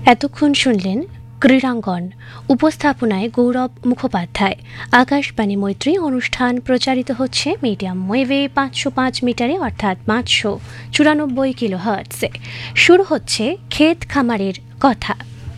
এতক্ষণ শুনলেন ক্রীড়াঙ্গন, উপস্থাপনায় গৌরব মুখোপাধ্যায়। আকাশবাণী মৈত্রী অনুষ্ঠান প্রচারিত হচ্ছে মিডিয়াম ওয়েভে 505 মিটারে অর্থাৎ 594 কিলোহার্টজে। শুরু হচ্ছে ক্ষেত খামারের কথা।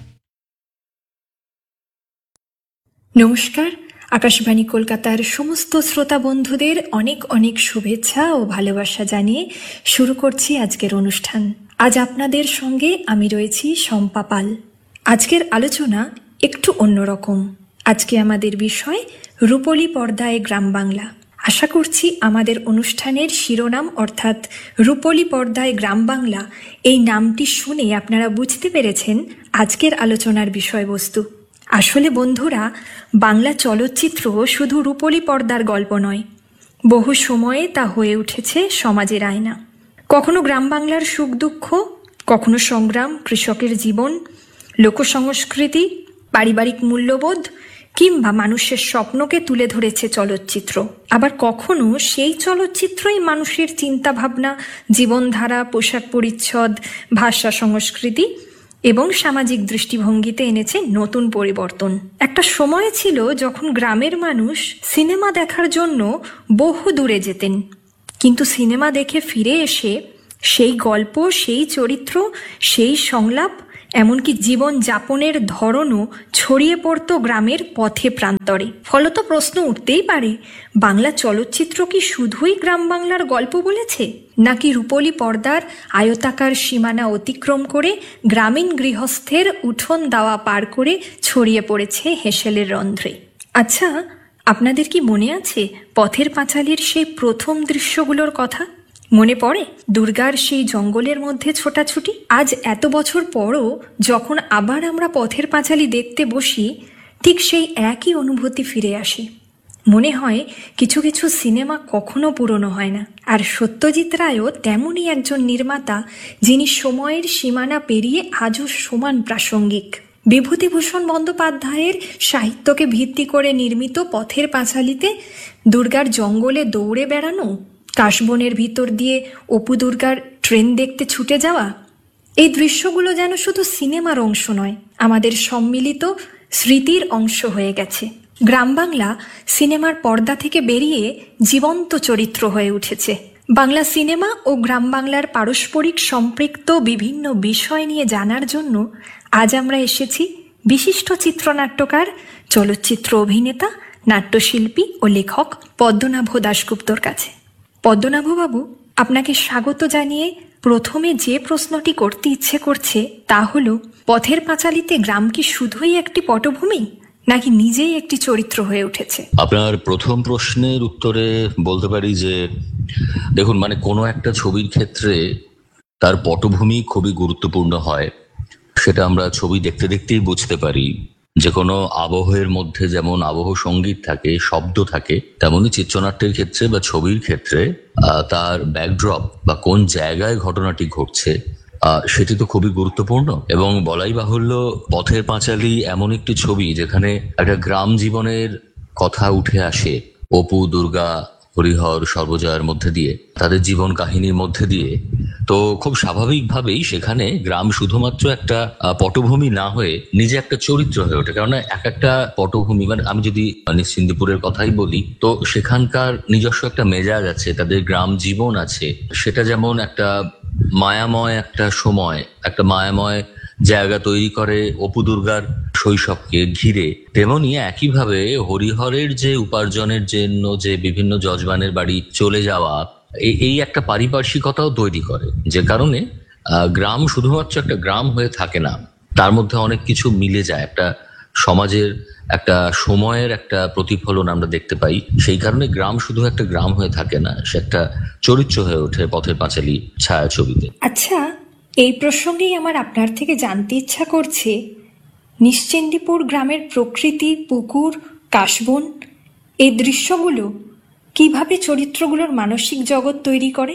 নমস্কার, আকাশবাণী কলকাতার সমস্ত শ্রোতা বন্ধুদের অনেক অনেক শুভেচ্ছা ও ভালোবাসা জানিয়ে শুরু করছি আজকের অনুষ্ঠান। আজ আপনাদের সঙ্গে আমি রয়েছি শম্পা পাল। আজকের আলোচনা একটু অন্যরকম। আজকে আমাদের বিষয় রূপলী পর্দায় গ্রাম বাংলা। আশা করছি আমাদের অনুষ্ঠানের শিরোনাম অর্থাৎ রূপলী পর্দায় গ্রাম বাংলা এই নামটি শুনে আপনারা বুঝতে পেরেছেন আজকের আলোচনার বিষয়বস্তু। আসলে বন্ধুরা, বাংলা চলচ্চিত্র শুধু রূপলী পর্দার গল্প নয়, বহু সময়ে তা হয়ে উঠেছে সমাজের আয়না। কখনো গ্রাম বাংলার সুখ দুঃখ, কখনো সংগ্রাম, কৃষকের জীবন, লোকসংস্কৃতি, পারিবারিক মূল্যবোধ কিংবা মানুষের স্বপ্নকে তুলে ধরেছে চলচ্চিত্র। আবার কখনো সেই চলচ্চিত্রই মানুষের চিন্তাভাবনা, জীবনধারা, পোশাক পরিচ্ছদ, ভাষা, সংস্কৃতি এবং সামাজিক দৃষ্টিভঙ্গিতে এনেছে নতুন পরিবর্তন। একটা সময় ছিল যখন গ্রামের মানুষ সিনেমা দেখার জন্য বহু দূরে যেতেন, কিন্তু সিনেমা দেখে ফিরে এসে সেই গল্প, সেই চরিত্র, সেই সংলাপ, এমনকি জীবন যাপনের ধরনও ছড়িয়ে পড়ত গ্রামের পথে প্রান্তরে। ফলত প্রশ্ন উঠতেই পারে, বাংলা চলচ্চিত্র কি শুধুই গ্রাম বাংলার গল্প বলেছে, নাকি রূপলী পর্দার আয়তাকার সীমানা অতিক্রম করে গ্রামীণ গৃহস্থের উঠোন দাওয়া পার করে ছড়িয়ে পড়েছে হেঁসেলের রন্ধ্রে? আচ্ছা, আপনাদের কি মনে আছে পথের পাঁচালীর সেই প্রথম দৃশ্যগুলোর কথা? মনে পড়ে দুর্গার সেই জঙ্গলের মধ্যে ছোটাছুটি? আজ এত বছর পরও যখন আবার আমরা পথের পাঁচালী দেখতে বসি, ঠিক সেই একই অনুভূতি ফিরে আসে। মনে হয় কিছু কিছু সিনেমা কখনো পুরনো হয় না। আর সত্যজিৎ রায়ও তেমনই একজন নির্মাতা, যিনি সময়ের সীমানা পেরিয়ে আজও সমান প্রাসঙ্গিক। বিভূতিভূষণ বন্দ্যোপাধ্যায়ের সাহিত্যকে ভিত্তি করে নির্মিত পথের পাঁচালীতে দুর্গার জঙ্গলে দৌড়ে বেড়ানো, কাশবনের ভিতর দিয়ে অপু দুর্গার ট্রেন দেখতে ছুটে যাওয়া, এই দৃশ্যগুলো যেন শুধু সিনেমার অংশ নয়, আমাদের সম্মিলিত স্মৃতির অংশ হয়ে গেছে। গ্রাম বাংলা সিনেমার পর্দা থেকে বেরিয়ে জীবন্ত চরিত্র হয়ে উঠেছে। বাংলা সিনেমা ও গ্রাম বাংলার পারস্পরিক সম্পৃক্ত বিভিন্ন বিষয় নিয়ে জানার জন্য আজ আমরা এসেছি বিশিষ্ট চিত্রনাট্যকার, চলচ্চিত্র অভিনেতা, নাট্যশিল্পী ও লেখক পদ্মনাভ দাশগুপ্তর কাছে। পদ্মনাভবাবু, আপনাকে স্বাগত জানিয়ে প্রথমে যে প্রশ্নটি করতে ইচ্ছে করছে তা হলো, পথের পাঁচালীতে গ্রাম কি শুধুই একটি পটভূমি, নাকি নিজেই একটি চরিত্র হয়ে উঠেছে? আপনার প্রথম প্রশ্নের উত্তরে বলতে পারি যে, দেখুন, কোনো একটা ছবির ক্ষেত্রে তার পটভূমি খুবই গুরুত্বপূর্ণ হয়। সেটা আমরা ছবি দেখতে দেখতেই বুঝতে পারি। যে কোনো আবহের মধ্যে যেমন আবহ সঙ্গীত থাকে, শব্দ থাকে, তেমনি চিত্রনাট্যের ক্ষেত্রে বা ছবির ক্ষেত্রে তার ব্যাকড্রপ বা কোন জায়গায় ঘটনাটি ঘটছে সেটি তো খুবই গুরুত্বপূর্ণ। এবং বলাই বাহুল্য, পথের পাঁচালী এমন একটি ছবি যেখানে একটা গ্রাম জীবনের কথা উঠে আসে। অপু, দুর্গা, হরিহর, সর্বজয়ার মধ্যে দিয়ে, তাদের জীবন কাহিনীর মধ্যে দিয়ে। তো খুব স্বাভাবিকভাবেই সেখানে গ্রাম শুধুমাত্র একটা পটভূমি না হয়ে নিজে একটা চরিত্র হয়ে ওঠে। কেননা এক একটা পটভূমি, আমি যদি নিশ্চিন্দিপুরের কথাই বলি, তো সেখানকার নিজস্ব একটা মেজাজ আছে, তাদের গ্রাম জীবন আছে। সেটা যেমন একটা মায়াময় একটা সময়, একটা মায়াময় জায়গা তৈরি করে অপু দুর্গার শৈশবকে ঘিরে, তেমনি একইভাবে হরিহরের যে উপার্জনের জন্য যে বিভিন্ন যজমানের বাড়ি চলে যাওয়া, এই একটা পারিপার্শ্বিকতাও তৈরি করে। যে কারণে গ্রাম শুধুমাত্র একটা গ্রাম হয়ে থাকে না, তার মধ্যে অনেক কিছু মিলে যায়। একটা সমাজের, একটা সময়ের একটা প্রতিফলন আমরা দেখতে পাই। সেই কারণে গ্রাম শুধু একটা গ্রাম হয়ে থাকে না, সে একটা চরিত্র হয়ে ওঠে পথের পাঁচালী ছায়াছবিতে। আচ্ছা, এই প্রসঙ্গেই আমার আপনার থেকে জানতে ইচ্ছা করছে, নিশ্চিন্দিপুর গ্রামের প্রকৃতি, পুকুর, কাশবন, এই দৃশ্যগুলো কিভাবে চরিত্রগুলোর মানসিক জগৎ তৈরি করে?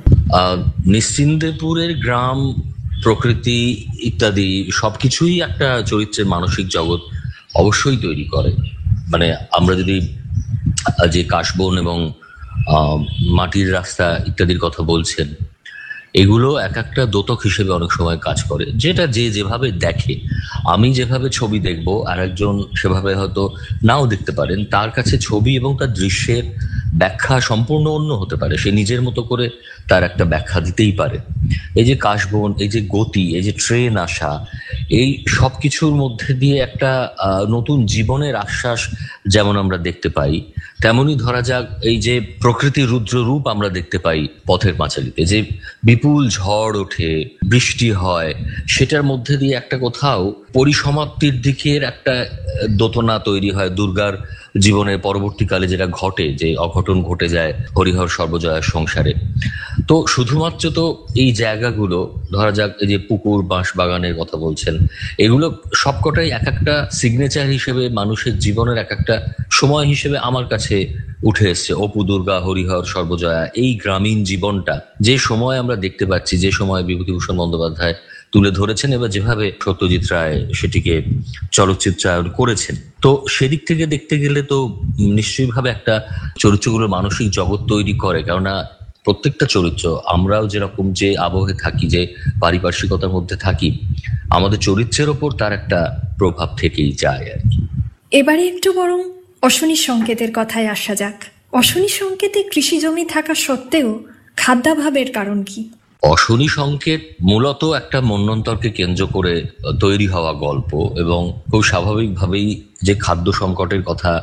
নিশ্চিন্দিপুরের গ্রাম, প্রকৃতি ইত্যাদি সবকিছুই একটা চরিত্রের মানসিক জগৎ অবশ্যই তৈরি করে। আমরা যদি যে কাশবন এবং মাটির রাস্তা ইত্যাদির কথা বলছেন, এগুলো এক একটা দোতক হিসেবে অনেক সময় কাজ করে, যেটা যে যেভাবে দেখে। আমি যেভাবে ছবি দেখবো আর একজন সেভাবে হয়তো নাও দেখতে পারেন, তার কাছে ছবি এবং তার দৃশ্যের ব্যাখ্যা সম্পূর্ণ অন্য হতে পারে। সে নিজের মতো করে তার একটা ব্যাখ্যা দিতেই পারে। এই যে কাশবন, এই যে গতি, এই যে ট্রেন আসা, এই সব কিছুর মধ্যে দিয়ে একটা নতুন জীবনের আশ্বাস যেমন আমরা দেখতে পাই, তেমনি ধরা যাক এই যে প্রকৃতির রুদ্র রূপ আমরা দেখতে পাই পথের পাঁচালীতে, যে বিপুল ঝড় ওঠে, বৃষ্টি হয়, সেটার মধ্যে দিয়ে একটা কোথাও পরিসমাপ্তির দিকের একটা দোতনা তৈরি হয়। দুর্গার জীবনের পরবর্তীকালে যেটা ঘটে, যে অঘটন ঘটে যায় হরিহর সর্বজয়ার সংসারে। তো শুধুমাত্র তো এই জায়গাগুলো, ধরা যাক এই যে পুকুর, বাঁশ বাগানের কথা বলছেন, এগুলো সবকটাই এক একটা সিগনেচার হিসেবে মানুষের জীবনের এক একটা সময় হিসেবে আমার কাছে উঠে এসছে। অপু, দুর্গা, হরিহর সর্বজয়া, এই গ্রামীণ জীবনটা যে সময় আমরা দেখতে পাচ্ছি, যে সময় বিভূতিভূষণ বন্দ্যোপাধ্যায় তুলে ধরেছেন, এবার যেভাবে সত্যজিৎ রায় সেটিকে চলচ্চিত্রায়ন করেছেন, তো সেদিক থেকে দেখতে গেলে তো নিশ্চয়ই ভাবে একটা চরিত্রগুলোর মানসিক জগৎ তৈরি করে। কেননা প্রত্যেকটা চরিত্র, আমরাও যেরকম যে আবহে থাকি, যে পারিপার্শ্বিকতার মধ্যে থাকি, আমাদের চরিত্রের ওপর তার একটা প্রভাব থেকেই যায় আর কি। এবারে একটু বরং অশনি সংকেতের কথায় আসা যাক। অশনি সংকেতে কৃষি জমি থাকা সত্ত্বেও খাদ্যাভাবের কারণ কি? অশনি সংকেত মূলত একটা মন্বন্তরকে কেন্দ্র করে তৈরি হওয়া গল্প, এবং খুব স্বাভাবিকভাবেই যে খাদ্য সংকটের কথা